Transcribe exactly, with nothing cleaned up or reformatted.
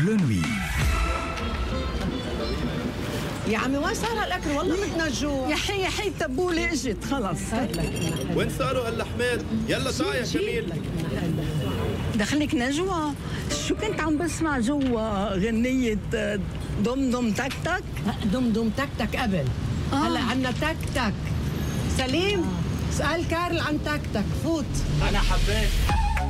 لو نوي. يا عمي وين صار هالاكل؟ والله بدنا جوع. يا حي يا حي تبولي اجت خلص. وين صاروا هاللحمات؟ يلا تعا يا جميل. دخلك نجوى، شو كنت عم بسمع جوا غنية دم دم تك تك؟ دم دم تك تك قبل. آه. هلا عنا تك تك. سليم، اسأل كارل عن تك تك، فوت. أنا حبيت